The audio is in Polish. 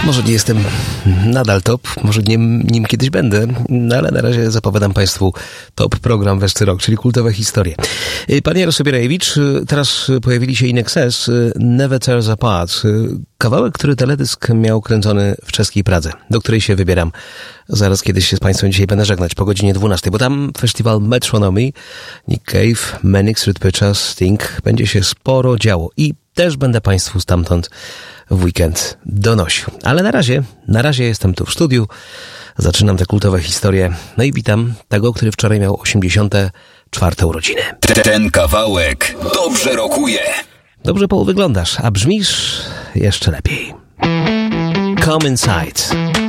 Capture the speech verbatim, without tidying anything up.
Może nie jestem nadal top, może nim, nim kiedyś będę, no ale na razie zapowiadam Państwu top program Weszty Rock, czyli kultowe historie. Pan Jarosz Sobierajewicz, teraz pojawili się In Excess, Never Tear Us Apart, kawałek, który teledysk miał kręcony w czeskiej Pradze, do której się wybieram. Zaraz kiedyś się z Państwem dzisiaj będę żegnać po godzinie dwunastej, bo tam festiwal Metronomy, Nick Cave, Manic Street Preachers, Sting, będzie się sporo działo i też będę Państwu stamtąd w weekend donosił. Ale na razie, na razie jestem tu w studiu, zaczynam te kultowe historie, no i witam tego, który wczoraj miał osiemdziesiąte czwarte urodziny. Ten kawałek dobrze rokuje. Dobrze powyglądasz, a brzmisz jeszcze lepiej. Come Inside.